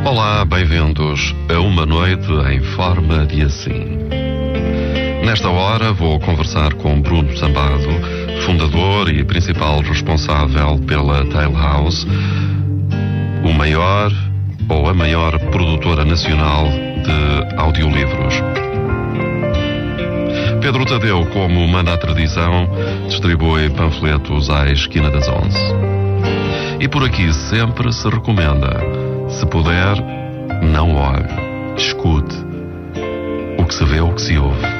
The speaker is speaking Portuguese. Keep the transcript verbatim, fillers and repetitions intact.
Olá, bem-vindos a uma noite em forma de assim. Nesta hora vou conversar com Bruno Zambado, fundador e principal responsável pela Tale House, o maior ou a maior produtora nacional de audiolivros. Pedro Tadeu, como manda a tradição, distribui panfletos à esquina das onze. E por aqui sempre se recomenda: se puder, não olhe, escute. O que se vê, o que se ouve.